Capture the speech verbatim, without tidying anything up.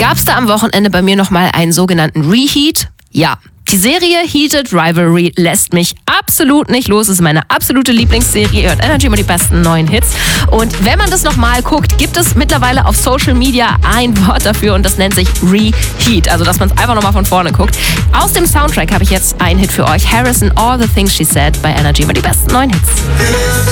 gab es da am Wochenende bei mir nochmal einen sogenannten Reheat. Ja, die Serie Heated Rivalry lässt mich absolut nicht los. Es ist meine absolute Lieblingsserie. Ihr hört Energy immer die besten neuen Hits. Und wenn man das nochmal guckt, gibt es mittlerweile auf Social Media ein Wort dafür und das nennt sich Reheat. Also, dass man es einfach nochmal von vorne guckt. Aus dem Soundtrack habe ich jetzt einen Hit für euch. Harrison, All the Things She Said bei Energy immer die besten neuen Hits.